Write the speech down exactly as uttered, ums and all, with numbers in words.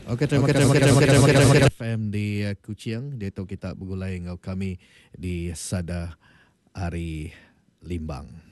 Okey, terima kasih terima kasih F M di uh, Kuching. Dia tahu kita bergulai dengan kami di Sada Hari Limbang.